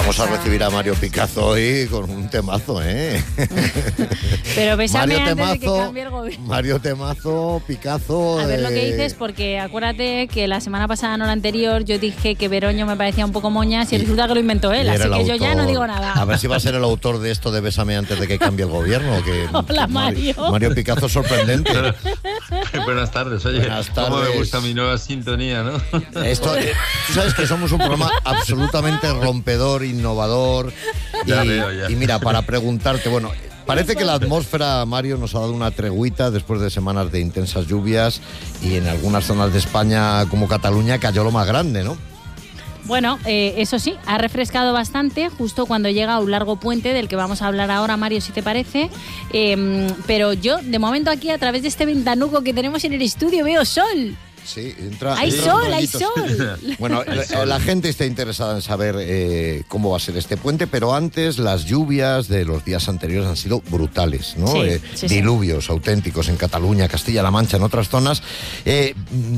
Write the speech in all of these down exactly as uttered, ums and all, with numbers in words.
Vamos a recibir a Mario Picazo hoy con un temazo, ¿eh? Pero bésame Mario antes temazo, de que cambie el gobierno. Mario Temazo, Picazo... A ver lo que eh... dices, porque acuérdate que la semana pasada, no la anterior, yo dije que Beroño me parecía un poco moñas y, y resulta que lo inventó él, así que autor. Yo ya no digo nada. A ver si va a ser el autor de esto de Bésame antes de que cambie el gobierno. Que, Hola, que Mario. Mario Picazo es sorprendente. Buenas tardes, oye. Buenas tardes. Cómo me gusta mi nueva sintonía, ¿no? Esto, eh, tú sabes que somos un programa absolutamente rompedor, innovador. Y, ya veo, ya. y mira, para preguntarte, bueno, parece que la atmósfera, Mario, nos ha dado una treguita después de semanas de intensas lluvias y en algunas zonas de España, como Cataluña, cayó lo más grande, ¿no? Bueno, eh, eso sí, ha refrescado bastante justo cuando llega un largo puente del que vamos a hablar ahora, Mario, si te parece. Eh, pero yo, de momento aquí, a través de este ventanuco que tenemos en el estudio, veo sol. Sí, entra, hay entra sol, hay sol. Bueno, la, la gente está interesada en saber eh, cómo va a ser este puente, pero antes las lluvias de los días anteriores han sido brutales, ¿no? Sí, eh, sí, diluvios sí. auténticos en Cataluña, Castilla-La Mancha, en otras zonas, eh,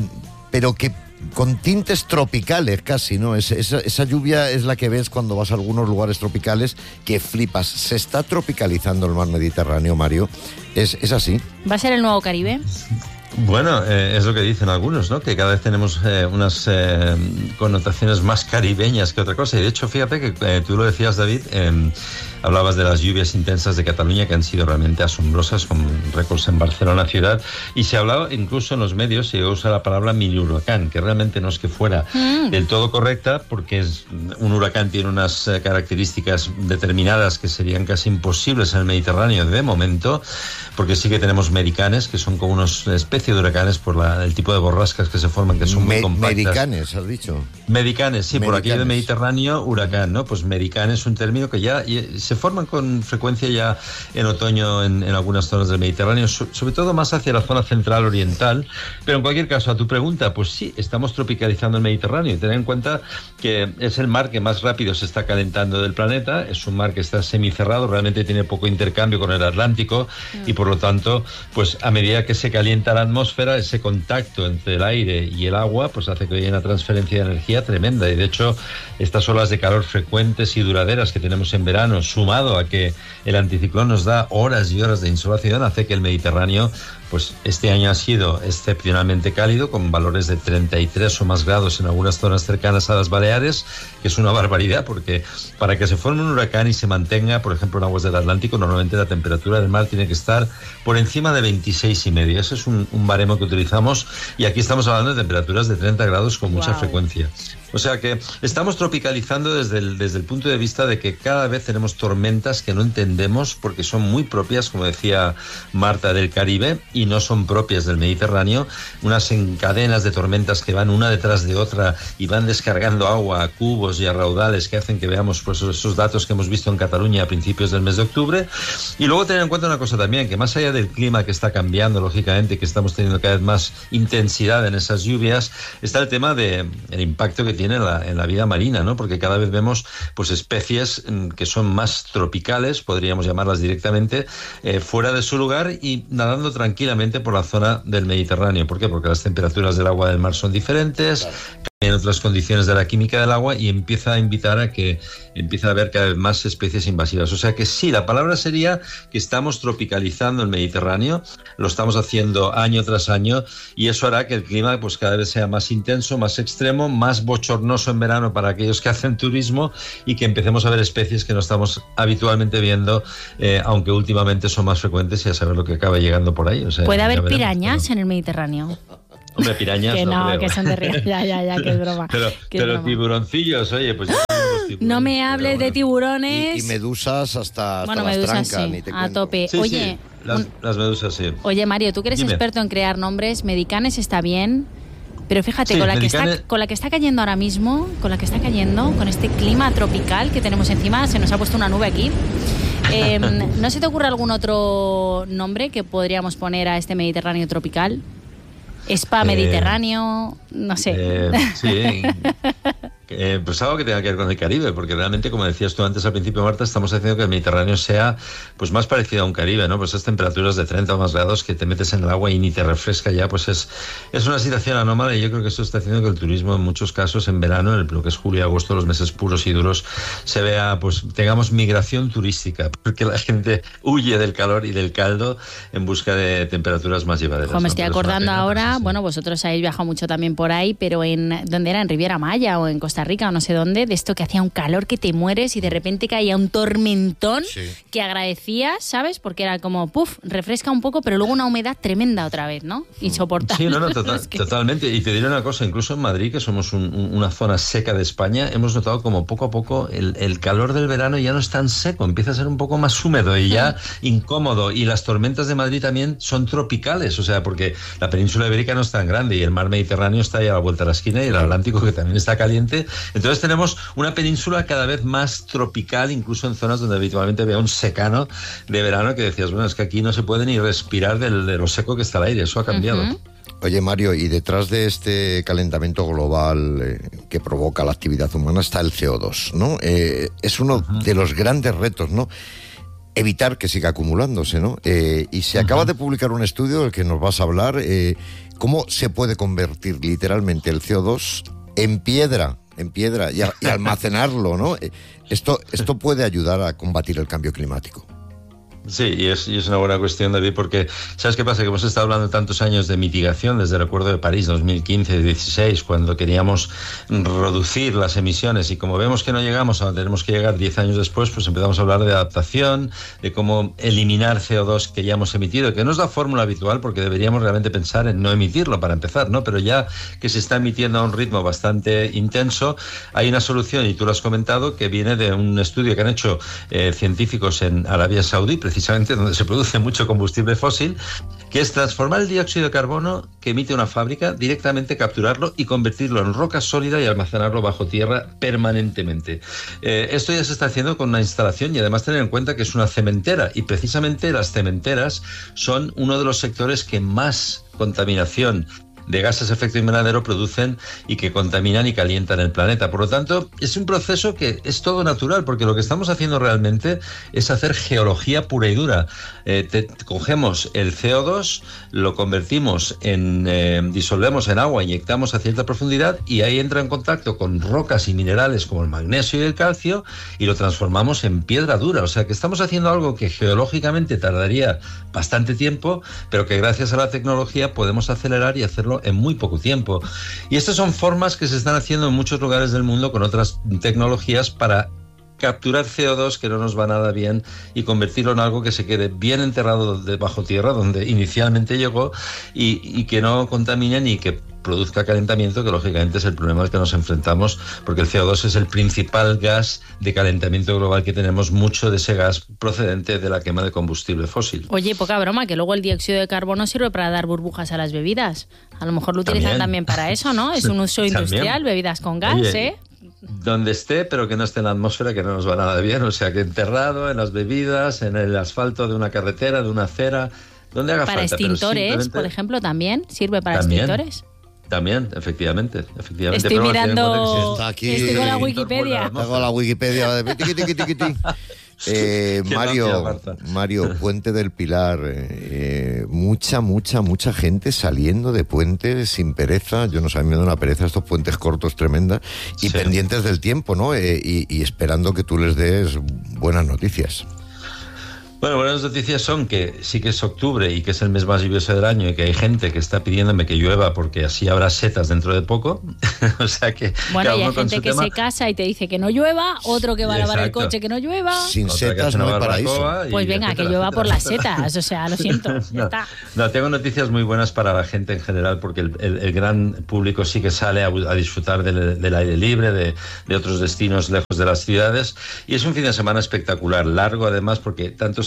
pero que con tintes tropicales casi, ¿no? Es, esa, esa lluvia es la que ves cuando vas a algunos lugares tropicales que flipas. Se está tropicalizando el mar Mediterráneo, Mario. ¿Es, es así? ¿Va a ser el nuevo Caribe? Bueno, eh, es lo que dicen algunos, ¿no? Que cada vez tenemos eh, unas eh, connotaciones más caribeñas que otra cosa. Y de hecho, fíjate que eh, tú lo decías, David, eh, hablabas de las lluvias intensas de Cataluña que han sido realmente asombrosas, con récords en Barcelona ciudad. Y se ha hablado incluso en los medios, se usa la palabra mini huracán, que realmente no es que fuera mm. del todo correcta, porque es, un huracán tiene unas eh, características determinadas que serían casi imposibles en el Mediterráneo de momento, porque sí que tenemos medicanes, que son como unos especies de huracanes por la, el tipo de borrascas que se forman, que son Me, muy compactas. Medicanes, has dicho. Medicanes, sí, Medicanes. Por aquí del Mediterráneo, huracán, ¿no? Pues medicanes es un término que ya, ya se forman con frecuencia ya en otoño en, en algunas zonas del Mediterráneo, so, sobre todo más hacia la zona central oriental. Pero en cualquier caso, a tu pregunta, pues sí, estamos tropicalizando el Mediterráneo. Y ten en cuenta que es el mar que más rápido se está calentando del planeta, es un mar que está semicerrado, realmente tiene poco intercambio con el Atlántico mm. y por lo tanto, pues a medida que se calienta la atmósfera, ese contacto entre el aire y el agua pues hace que haya una transferencia de energía tremenda. Y de hecho, estas olas de calor frecuentes y duraderas que tenemos en verano, sumado a que el anticiclón nos da horas y horas de insolación, hace que el Mediterráneo, pues este año ha sido excepcionalmente cálido, con valores de treinta y tres o más grados en algunas zonas cercanas a las Baleares, que es una barbaridad, porque para que se forme un huracán y se mantenga, por ejemplo, en aguas del Atlántico, normalmente la temperatura del mar tiene que estar por encima de veintiséis y medio. Ese es un, un baremo que utilizamos, y aquí estamos hablando de temperaturas de treinta grados con mucha wow. frecuencia. O sea que estamos tropicalizando desde el, desde el punto de vista de que cada vez tenemos tormentas que no entendemos, porque son muy propias, como decía Marta, del Caribe, y no son propias del Mediterráneo. Unas encadenas de tormentas que van una detrás de otra y van descargando agua a cubos y a raudales que hacen que veamos pues esos datos que hemos visto en Cataluña a principios del mes de octubre. Y luego tener en cuenta una cosa también, que más allá del clima que está cambiando, lógicamente, que estamos teniendo cada vez más intensidad en esas lluvias, está el tema del impacto que tiene en la, en la vida marina, ¿no? Porque cada vez vemos pues especies que son más tropicales, podríamos llamarlas directamente, eh, fuera de su lugar y nadando tranquilamente por la zona del Mediterráneo. ¿Por qué? Porque las temperaturas del agua del mar son diferentes, claro. En otras condiciones de la química del agua, y empieza a invitar a que empieza a haber cada vez más especies invasivas. O sea que sí, la palabra sería que estamos tropicalizando el Mediterráneo, lo estamos haciendo año tras año, y eso hará que el clima pues cada vez sea más intenso, más extremo, más bochornoso en verano para aquellos que hacen turismo, y que empecemos a ver especies que no estamos habitualmente viendo, eh, aunque últimamente son más frecuentes, y a saber lo que acaba llegando por ahí. O sea, ¿puede haber pirañas en el Mediterráneo? Hombre, pirañas que no, no creo. que son de río. Ya, ya, ya, que es broma. Pero, que pero broma. Tiburoncillos, oye, pues... Tiburones, no me hables bueno. de tiburones. Y, y medusas hasta, hasta bueno, las medusas, trancas, sí, ni te a cuento. tope. Sí, oye, sí, las, un... las medusas, sí. Oye, Mario, tú que eres Dime. experto en crear nombres, Medicanes está bien, pero fíjate, sí, con, la Medicanes... que está, con la que está cayendo ahora mismo, con la que está cayendo, con este clima tropical que tenemos encima, se nos ha puesto una nube aquí. Eh, ¿No se te ocurre algún otro nombre que podríamos poner a este Mediterráneo tropical? Spa Mediterráneo, eh, no sé. Eh, sí, Eh, pues algo que tenga que ver con el Caribe, porque realmente, como decías tú antes al principio, Marta, estamos haciendo que el Mediterráneo sea pues más parecido a un Caribe, ¿no? Pues esas temperaturas de treinta o más grados que te metes en el agua y ni te refresca ya, pues es, es una situación anómala, y yo creo que eso está haciendo que el turismo en muchos casos en verano, en lo que es julio y agosto, los meses puros y duros, se vea, pues tengamos migración turística, porque la gente huye del calor y del caldo en busca de temperaturas más llevaderas. Jo, me estoy ¿no? acordando pena, ahora, pues, sí, sí. bueno, vosotros habéis viajado mucho también por ahí, pero en, ¿dónde era? En Riviera Maya o en Costa Rica o no sé dónde, de esto que hacía un calor que te mueres y de repente caía un tormentón sí. que agradecías, ¿sabes? Porque era como, puf, refresca un poco, pero luego una humedad tremenda otra vez, ¿no? Insoportable. Sí, no, no, total, es que... totalmente. Y te diré una cosa, incluso en Madrid, que somos un, un, una zona seca de España, hemos notado como poco a poco el, el calor del verano ya no es tan seco, empieza a ser un poco más húmedo y ya incómodo. Y las tormentas de Madrid también son tropicales, o sea, porque la península ibérica no es tan grande y el mar Mediterráneo está ahí a la vuelta de la esquina y el Atlántico, que también está caliente. Entonces tenemos una península cada vez más tropical, incluso en zonas donde habitualmente había un secano de verano que decías, bueno, es que aquí no se puede ni respirar del, de lo seco que está el aire, eso ha cambiado. Uh-huh. Oye, Mario, y detrás de este calentamiento global eh, que provoca la actividad humana está el C O dos, ¿no? Eh, es uno uh-huh. de los grandes retos, ¿no? Evitar que siga acumulándose, ¿no? Eh, y se uh-huh. acaba de publicar un estudio del que nos vas a hablar, eh, cómo se puede convertir literalmente el C O dos en piedra, en piedra y, a, y almacenarlo, ¿no? Esto, esto puede ayudar a combatir el cambio climático. Sí, y es, y es una buena cuestión, David, porque ¿sabes qué pasa? Que hemos estado hablando tantos años de mitigación, desde el Acuerdo de París dos mil quince dieciséis, cuando queríamos reducir las emisiones, y como vemos que no llegamos a donde tenemos que llegar diez años después, pues empezamos a hablar de adaptación, de cómo eliminar C O dos que ya hemos emitido, que no es la fórmula habitual, porque deberíamos realmente pensar en no emitirlo para empezar, ¿no? Pero ya que se está emitiendo a un ritmo bastante intenso, hay una solución, y tú lo has comentado, que viene de un estudio que han hecho eh, científicos en Arabia Saudí, precisamente donde se produce mucho combustible fósil, que es transformar el dióxido de carbono que emite una fábrica, directamente capturarlo y convertirlo en roca sólida y almacenarlo bajo tierra permanentemente. Eh, esto ya se está haciendo con una instalación, y además tener en cuenta que es una cementera, y precisamente las cementeras son uno de los sectores que más contaminación de gases de efecto invernadero producen y que contaminan y calientan el planeta. Por lo tanto, es un proceso que es todo natural, porque lo que estamos haciendo realmente es hacer geología pura y dura. Eh, te, te cogemos el C O dos, lo convertimos en, eh, disolvemos en agua, inyectamos a cierta profundidad, y ahí entra en contacto con rocas y minerales como el magnesio y el calcio, y lo transformamos en piedra dura. O sea que estamos haciendo algo que geológicamente tardaría bastante tiempo, pero que gracias a la tecnología podemos acelerar y hacerlo en muy poco tiempo. Y estas son formas que se están haciendo en muchos lugares del mundo con otras tecnologías para capturar C O dos que no nos va nada bien y convertirlo en algo que se quede bien enterrado debajo tierra, donde inicialmente llegó, y, y que no contamine ni que produzca calentamiento, que lógicamente es el problema al que nos enfrentamos, porque el C O dos es el principal gas de calentamiento global que tenemos, mucho de ese gas procedente de la quema de combustible fósil. Oye, poca broma, que luego el dióxido de carbono sirve para dar burbujas a las bebidas. A lo mejor lo utilizan también, también para eso, ¿no? Es un uso industrial, también. Bebidas con gas, Oye, ¿eh? Donde esté, pero que no esté en la atmósfera, que no nos va nada bien. O sea, que enterrado en las bebidas, en el asfalto de una carretera, de una acera, donde haga para falta. Para extintores, simplemente... por ejemplo, también sirve para ¿También? extintores. También, efectivamente, efectivamente. Estoy pero mirando, está aquí, estoy con la Wikipedia. Tengo la Wikipedia de tiqui, tiqui, tiqui, tiqui. Eh, Mario, Mario, Puente del Pilar, eh, mucha, mucha, mucha gente saliendo de puentes sin pereza. Yo no sé, a mí me da una pereza estos puentes cortos tremenda, y sí. pendientes del tiempo, ¿no? Eh, y, y esperando que tú les des buenas noticias. Bueno, buenas noticias son que sí que es octubre y que es el mes más lluvioso del año, y que hay gente que está pidiéndome que llueva porque así habrá setas dentro de poco. O sea que... Bueno, y hay gente que tema... se casa y te dice que no llueva, otro que va a lavar Exacto. el coche que no llueva. Sin Otra setas no hay paraíso. Pues venga, etcétera, que llueva etcétera, por las setas, o sea, lo siento, ya no, está. No, tengo noticias muy buenas para la gente en general, porque el, el, el gran público sí que sale a, a disfrutar del, del aire libre, de, de otros destinos lejos de las ciudades, y es un fin de semana espectacular, largo además, porque tanto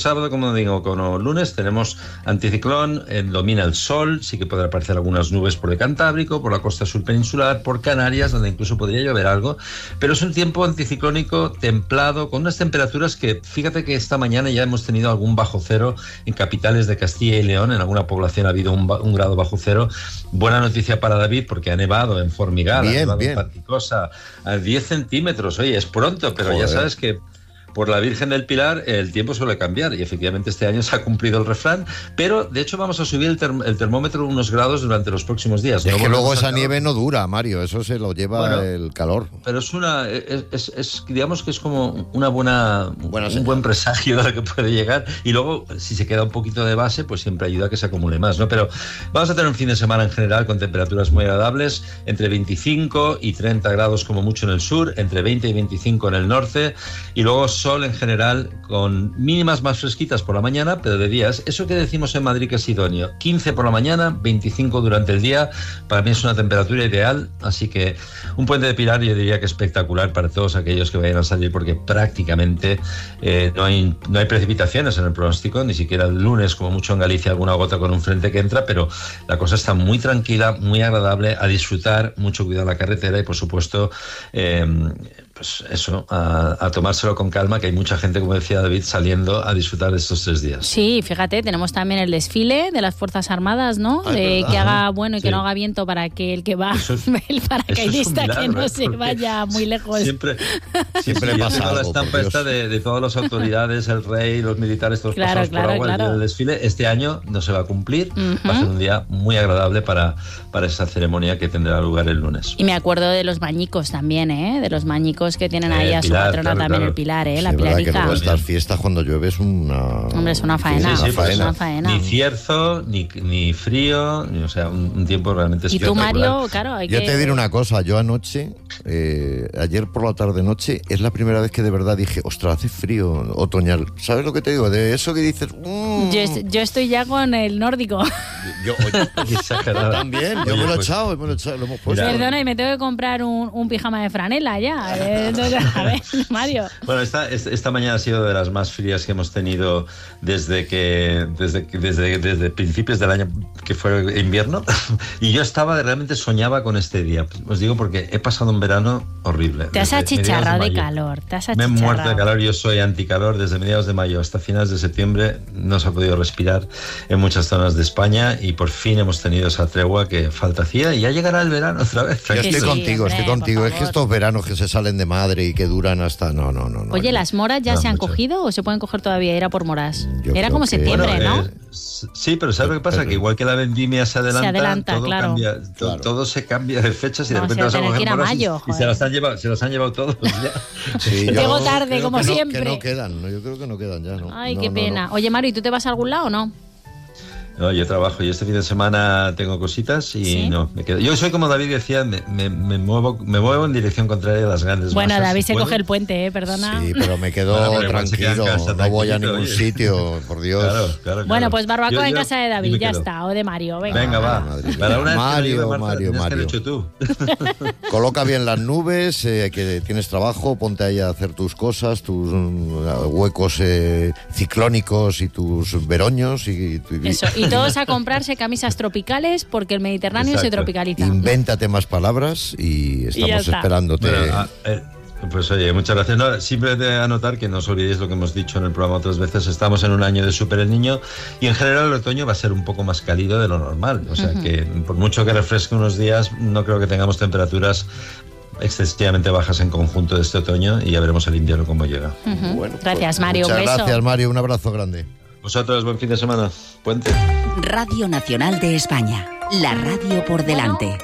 sábado, como digo, como lunes, tenemos anticiclón, eh, domina el sol, sí que podrá aparecer algunas nubes por el Cantábrico, por la costa sur peninsular, por Canarias, donde incluso podría llover algo, pero es un tiempo anticiclónico templado, con unas temperaturas que, fíjate que esta mañana ya hemos tenido algún bajo cero en capitales de Castilla y León, en alguna población ha habido un, un grado bajo cero. Buena noticia para David, porque ha nevado en Formigal, bien, ha nevado bien. en Panticosa, a diez centímetros, oye, es pronto, pero Joder. ya sabes que por la Virgen del Pilar el tiempo suele cambiar y efectivamente este año se ha cumplido el refrán, pero de hecho vamos a subir el, term- el termómetro unos grados durante los próximos días. Es no que luego esa nieve no dura, Mario, eso se lo lleva bueno, el calor. Pero es una, es, es, es digamos que es como una buena, buena un buen presagio de lo que puede llegar, y luego si se queda un poquito de base, pues siempre ayuda a que se acumule más, ¿no? Pero vamos a tener un fin de semana en general con temperaturas muy agradables, entre veinticinco y treinta grados como mucho en el sur, entre veinte y veinticinco en el norte, y luego sol en general con mínimas más fresquitas por la mañana, pero de días, eso que decimos en Madrid que es idóneo, quince por la mañana, veinticinco durante el día, para mí es una temperatura ideal, así que un puente de Pilar yo diría que espectacular para todos aquellos que vayan a salir, porque prácticamente eh, no hay, no hay precipitaciones en el pronóstico, ni siquiera el lunes, como mucho en Galicia, alguna gota con un frente que entra, pero la cosa está muy tranquila, muy agradable, a disfrutar, mucho cuidado en la carretera y por supuesto eh, pues eso, a, a tomárselo con calma, que hay mucha gente, como decía David, saliendo a disfrutar de estos tres días. Sí, fíjate, tenemos también el desfile de las Fuerzas Armadas, ¿no? Ah, de verdad, que haga ¿no? bueno y que sí. no haga viento para que el que va, eso es, el paracaidista, milagro, que no ¿eh? se vaya muy lejos. Siempre, siempre sí, pasa algo, la estampa esta de, de todas las autoridades, el rey, los militares, todos claro, pasados claro, por agua, claro. el día del desfile. Este año no se va a cumplir, uh-huh. va a ser un día muy agradable para, para esa ceremonia que tendrá lugar el lunes. Y me acuerdo de los bañicos también, ¿eh? De los bañicos que tienen ahí eh, a su Pilar, patrona claro, también, claro. el Pilar, ¿eh? La sí, Pilarica. Que luego estas fiestas cuando llueve es una... Hombre, es una faena. Sí, sí, una pues faena. Una faena. Ni cierzo, ni, ni frío, ni, o sea, un, un tiempo realmente espectacular. Y tú, Mario, claro, hay Yo que... te diré una cosa, yo anoche, eh, ayer por la tarde-noche, es la primera vez que de verdad dije, ostras, hace frío otoñal. ¿Sabes lo que te digo? De eso que dices... Mmm. Yo, yo estoy ya con el nórdico. Yo, oye, también, yo me lo he echado, me lo he echado, lo hemos puesto. Perdona, y me tengo que comprar un, un pijama de franela ya. Entonces, a ver, Mario. Bueno, esta, esta mañana ha sido de las más frías que hemos tenido desde que desde, desde, desde principios del año que fue invierno, y yo estaba, realmente soñaba con este día. Os digo porque he pasado un verano horrible. Te has achicharrado de, de calor, te has Me he muerto de calor, yo soy anticalor. Desde mediados de mayo hasta finales de septiembre no se ha podido respirar en muchas zonas de España, y por fin hemos tenido esa tregua que falta hacía, y ya llegará el verano otra vez. Yo estoy sí, contigo, hombre, estoy contigo. Es que estos veranos que se salen de madre y que duran hasta... No, no, no. no Oye, no. ¿las moras ya no, se han mucho. cogido o se pueden coger todavía? Era por moras. Yo Era como que... septiembre, bueno, ¿no? Eh, sí, pero ¿sabes lo que pasa? Pero... que igual que la vendimia se adelanta, se adelanta todo, claro. cambia, to, claro. todo se cambia de fechas y no, de repente vas a coger moras mayo, y, y se las han llevado, se las han llevado todos ya. Sí, Llego tarde, como que no, siempre. Que no quedan, no, yo creo que no quedan ya, ¿no? Ay, no, qué no, pena. No. Oye, Mario, ¿y tú te vas a algún lado o no? No, yo trabajo y este fin de semana tengo cositas y ¿sí? no, me quedo. Yo soy como David decía, me, me, me, muevo, me muevo en dirección contraria a las grandes Bueno, masas. David si se puedo. coge el puente, ¿eh? Perdona. Sí, pero me quedo bueno, tranquilo, no voy a ningún oye. sitio, por Dios. Claro, claro, claro. Bueno, pues barbacoa yo, yo, en casa de David, ya quedo. está, o de Mario. Venga, venga va. Madre Para una Mario, Marta, Mario, Mario. Que hecho tú. Coloca bien las nubes, eh, que tienes trabajo, ponte ahí a hacer tus cosas, tus uh, huecos eh, ciclónicos y tus veroños. Y, y, Eso, y todos a comprarse camisas tropicales porque el Mediterráneo Exacto. se tropicaliza. Invéntate más palabras y estamos y esperándote. Bueno, a, eh, pues oye, muchas gracias. No, simplemente anotar que no os olvidéis lo que hemos dicho en el programa otras veces. Estamos en un año de Super El Niño y en general el otoño va a ser un poco más cálido de lo normal. O sea uh-huh. que por mucho que refresque unos días, no creo que tengamos temperaturas excesivamente bajas en conjunto de este otoño, y ya veremos el invierno cómo llega. Uh-huh. Bueno, gracias, pues, Mario. Muchas un beso. gracias, Mario. Un abrazo grande. Vosotros, buen fin de semana. Puente. Radio Nacional de España. La radio por delante.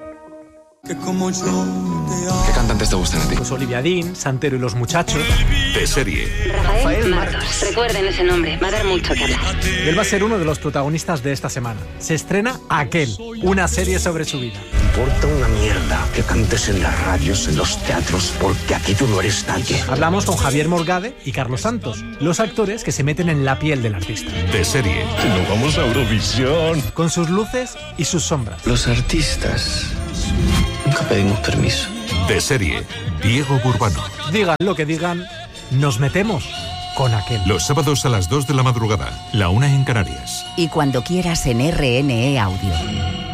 Que como yo te amo. ¿Qué cantantes te gustan a ti? Pues Olivia Dean, Santero y los Muchachos. De serie. Rafael Martos. Recuerden ese nombre, va a dar mucho que hablar. Él va a ser uno de los protagonistas de esta semana. Se estrena Aquel, una serie sobre su vida. Importa una mierda que cantes en las radios, en los teatros, porque aquí tú no eres nadie. Hablamos con Javier Morgade y Carlos Santos, los actores que se meten en la piel del artista. De serie. Nos vamos a Eurovisión. Con sus luces y sus sombras. Los artistas nunca pedimos permiso. De serie. Diego Burbano. Digan lo que digan, nos metemos. con aquel. Los sábados a las dos de la madrugada, la una en Canarias. Y cuando quieras en R N E Audio.